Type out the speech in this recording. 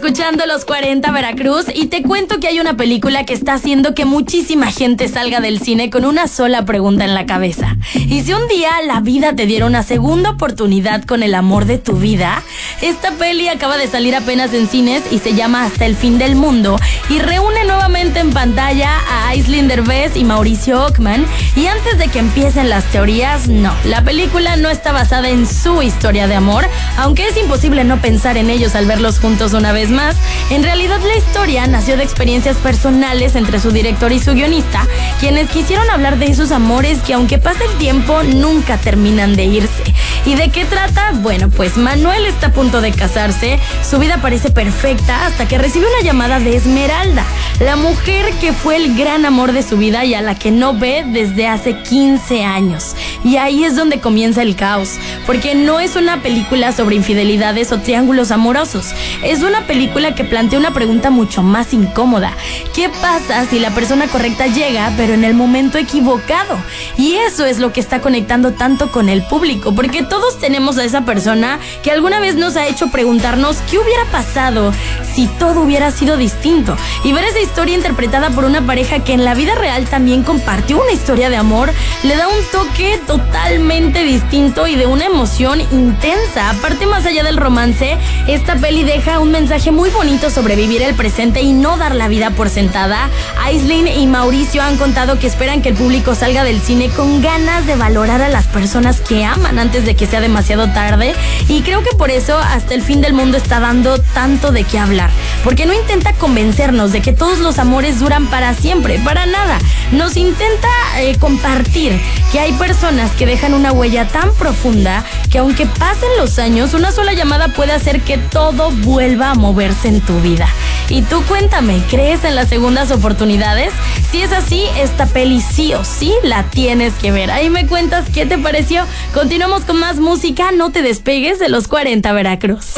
escuchando Los 40 Veracruz y te cuento que hay una película que está haciendo que muchísima gente salga del cine con una sola pregunta en la cabeza. ¿Y si un día la vida te diera una segunda oportunidad con el amor de tu vida? Esta peli acaba de salir apenas en cines y se llama Hasta el fin del mundo y reúne nuevamente en pantalla a Aislinn Derbez y Mauricio Ockman. Y antes de que empiecen las teorías, no, la película no está basada en su historia de amor, aunque es imposible no pensar en ellos al verlos juntos una vez más. En realidad la historia nació de experiencias personales entre su director y su guionista, quienes quisieron hablar de esos amores que aunque pase el tiempo nunca terminan de irse. ¿Y de qué trata? Bueno, pues Manuel está a punto de casarse, su vida parece perfecta hasta que recibe una llamada de Esmeralda, la mujer que fue el gran amor de su vida y a la que no ve desde hace 15 años. Y ahí es donde comienza el caos, porque no es una película sobre infidelidades o triángulos amorosos, es una película que plantea una pregunta mucho más incómoda. ¿Qué pasa si la persona correcta llega, pero en el momento equivocado? Y eso es lo que está conectando tanto con el público, porque todos tenemos a esa persona que alguna vez nos ha hecho preguntarnos qué hubiera pasado si todo hubiera sido distinto. Y ver esa historia interpretada por una pareja que en la vida real también compartió una historia de amor, le da un toque totalmente distinto y de una emoción intensa. Aparte, más allá del romance, esta peli deja un mensaje muy bonito sobre vivir el presente y no dar la vida por sentada. Aislinn y Mauricio han contado que esperan que el público salga del cine con ganas de valorar a las personas que aman antes de que sea demasiado tarde, y creo que por eso Hasta el fin del mundo está dando tanto de qué hablar, porque no intenta convencernos de que todos los amores duran para siempre, para nada. Nos intenta compartir que hay personas que dejan una huella tan profunda que aunque pasen los años, una sola llamada puede hacer que todo vuelva a moverse en tu vida. Y tú cuéntame, ¿crees en las segundas oportunidades? Si es así, esta peli sí o sí la tienes que ver. Ahí me cuentas qué te pareció. Continuamos con más música, no te despegues de Los 40 Veracruz.